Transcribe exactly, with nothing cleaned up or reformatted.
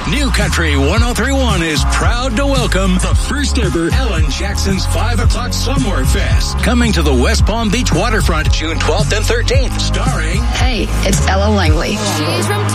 New Country one oh three point one is proud to welcome the first ever Ellen Jackson's five o'clock Somewhere Fest, coming to the West Palm Beach waterfront June twelfth and thirteenth, starring... Hey, it's Ella Langley. She's from